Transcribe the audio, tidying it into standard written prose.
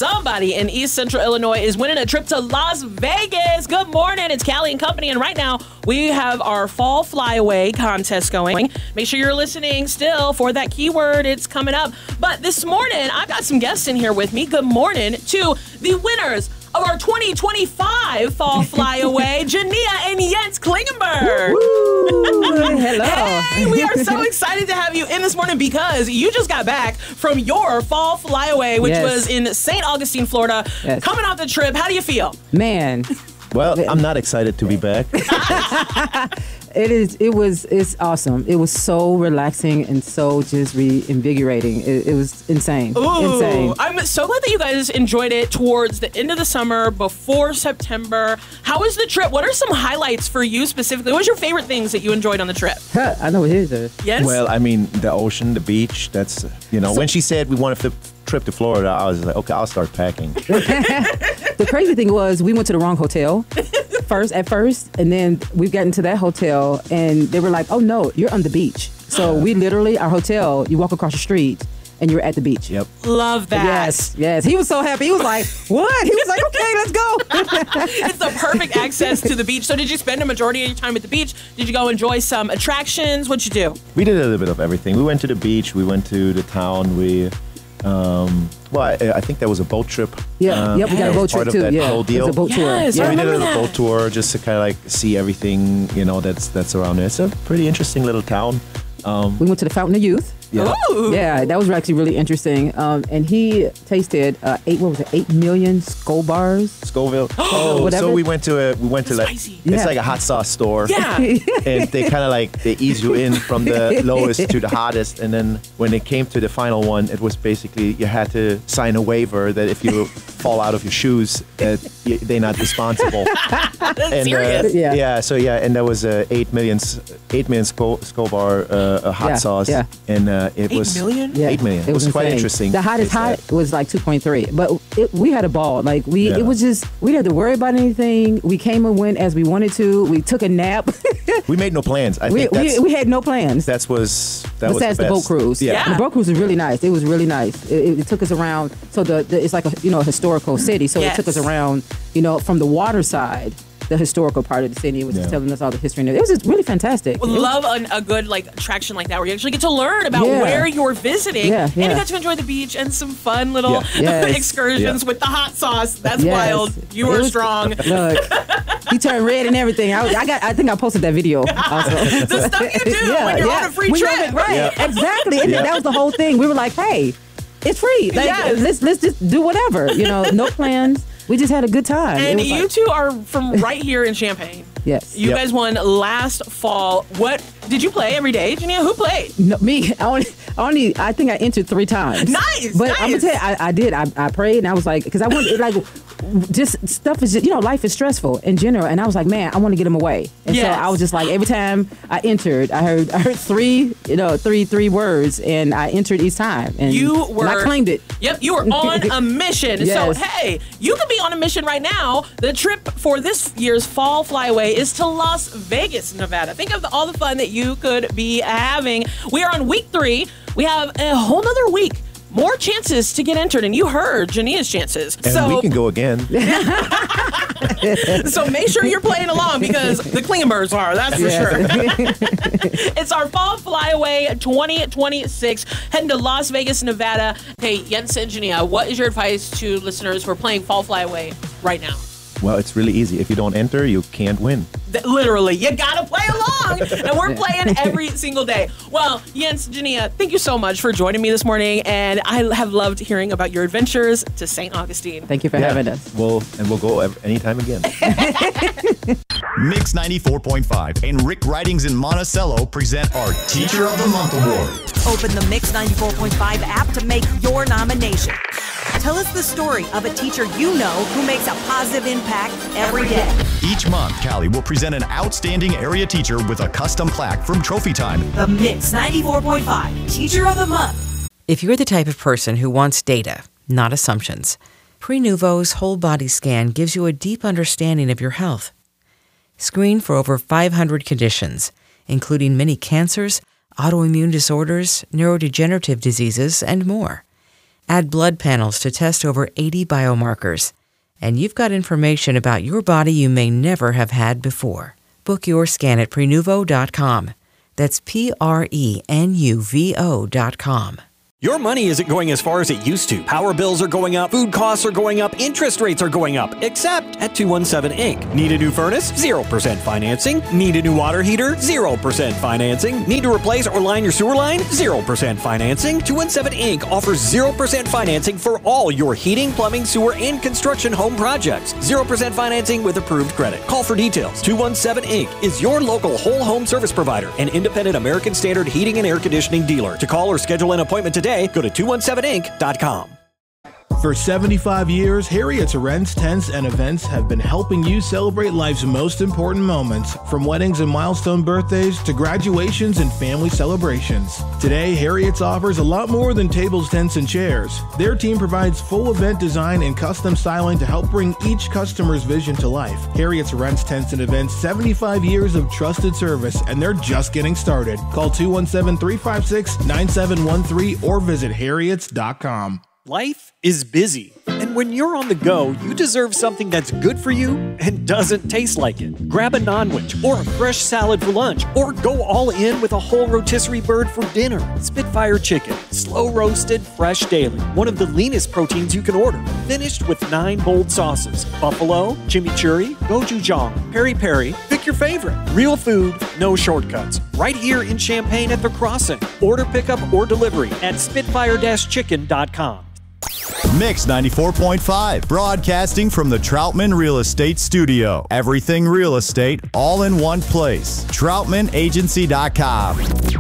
somebody in East Central Illinois is winning a trip to Las Vegas. Good morning. It's Callie and Company. And right now, we have our Fall Flyaway contest going. Make sure you're listening still for that keyword. It's coming up. But this morning, I've got some guests in here with me. Good morning to the winners of our 2025 Fall Flyaway, Jania and Jens Klingenberg. Hello. Hey, we are so excited to have you in this morning because you just got back from your Fall Flyaway, which was in St. Augustine, Florida. Yes. Coming off the trip, how do you feel? Man. Well, I'm not excited to be back. It's awesome. It was so relaxing and so just reinvigorating. It was insane. Insane. I'm so glad that you guys enjoyed it towards the end of the summer, before September. How was the trip? What are some highlights for you specifically? What was your favorite things that you enjoyed on the trip? I know what his is. Yes? Well, I mean, the ocean, the beach, that's, when she said we want to trip to Florida, I was like, okay, I'll start packing. The crazy thing was we went to the wrong hotel at first, and then we got into that hotel, and they were like, oh, no, you're on the beach. So we literally, our hotel, you walk across the street, and you're at the beach. Yep. Love that. Yes. He was so happy. He was like, what? He was like, okay, let's go. It's the perfect access to the beach. So did you spend a majority of your time at the beach? Did you go enjoy some attractions? What'd you do? We did a little bit of everything. We went to the beach. We went to the town. I think there was a boat trip. We got a boat trip part of too. that whole deal. It was a boat tour. Yes, Yeah, I we did a remember little that. boat tour just to kind of like see everything, that's around there. It's a pretty interesting little town. We went to the Fountain of Youth. Yeah. Ooh. Yeah, that was actually really interesting. And he tasted 8 million Skol bars. Scoville. Whatever. So we went to like Spicy. it's Yeah. like a hot sauce store. Yeah. And they kind of they ease you in from the lowest to the hottest, and then when it came to the final one, it was basically you had to sign a waiver that if you fall out of your shoes, that they're not responsible. And, Serious? and there was 8 million Skol bar hot sauce, and it was 8 million? 8 million. It was quite insane. interesting. The hottest was like 2.3, but we had a ball. Like it was just we didn't have to worry about anything. We came and went as we wanted to. We took a nap. We made no plans. I think we had no plans. that was Besides the boat cruise. Yeah. The boat cruise was really nice. It was really nice. It took us around. So it's like a historical city. So it took us around, from the water side, the historical part of the city. It was just telling us all the history. And it was just really fantastic. Love a good attraction like that where you actually get to learn about where you're visiting. And you got to enjoy the beach and some fun little excursions with the hot sauce. That's wild. You were strong. Look, he turned red and everything. I think I posted that video also. The stuff you do when you're on a free trip. Right, exactly. And that was the whole thing. We were like, hey, it's free. Let's just do whatever. No plans. We just had a good time. And you two are from right here in Champaign. Yes. You guys won last fall. What did you play every day, Jania? Who played? No, me. I think I entered 3 times. Nice. But I'm gonna tell you, I did. I prayed and I was like, because I wanted just stuff is just, life is stressful in general, and I was like, man, I want to get them away. And so I was just like, every time I entered, I heard 3 words, and I entered each time, and I claimed it. Yep, you were on a mission. Yes. So hey, you could be on a mission right now. The trip for this year's Fall Flyaway is to Las Vegas, Nevada. Think of all the fun that you could be having. We are on week 3. We have a whole nother week. More chances to get entered, and you heard Jania's chances. And we can go again. So make sure you're playing along because the Klingenbergs are, that's for sure. It's our Fall Flyaway 2026, heading to Las Vegas, Nevada. Hey, Jens and Jania, what is your advice to listeners who are playing Fall Flyaway right now? Well, it's really easy. If you don't enter, you can't win. Literally, you gotta play along. And we're playing every single day. Well, Jens, Jania, thank you so much for joining me this morning. And I have loved hearing about your adventures to St. Augustine. Thank you for having us. We'll go anytime again. Mix 94.5 and Rick Ridings in Monticello present our Teacher of the Month Award. Open the Mix 94.5 app to make your nomination. Tell us the story of a teacher you know who makes a positive impact every day. Each month, Callie will present an outstanding area teacher with a custom plaque from Trophy Time. The Mix 94.5 Teacher of the Month. If you're the type of person who wants data, not assumptions, Prenuvo's whole body scan gives you a deep understanding of your health. Screen for over 500 conditions, including many cancers, autoimmune disorders, neurodegenerative diseases, and more. Add blood panels to test over 80 biomarkers. And you've got information about your body you may never have had before. Book your scan at Prenuvo.com. That's Prenuvo.com. Your money isn't going as far as it used to. Power bills are going up, food costs are going up, interest rates are going up, except at 217 Inc. Need a new furnace? 0% financing. Need a new water heater? 0% financing. Need to replace or line your sewer line? 0% financing. 217 Inc. offers 0% financing for all your heating, plumbing, sewer, and construction home projects. 0% financing with approved credit. Call for details. 217 Inc. is your local whole home service provider, an independent American Standard heating and air conditioning dealer. To call or schedule an appointment today, go to 217inc.com. For 75 years, Harriet's Rents, Tents, and Events have been helping you celebrate life's most important moments, from weddings and milestone birthdays to graduations and family celebrations. Today, Harriet's offers a lot more than tables, tents, and chairs. Their team provides full event design and custom styling to help bring each customer's vision to life. Harriet's Rents, Tents, and Events, 75 years of trusted service, and they're just getting started. Call 217-356-9713 or visit harriets.com. Life is busy, and when you're on the go, you deserve something that's good for you and doesn't taste like it. Grab a non-wich or a fresh salad for lunch, or go all in with a whole rotisserie bird for dinner. Spitfire chicken, slow roasted, fresh daily, one of the leanest proteins you can order, finished with 9 bold sauces: buffalo, chimichurri, gochujang, peri-peri. Pick your favorite. Real food, no shortcuts. Right here in Champaign at The Crossing. Order pickup or delivery at spitfire-chicken.com. Mix 94.5, broadcasting from the Troutman Real Estate Studio. Everything real estate, all in one place. TroutmanAgency.com.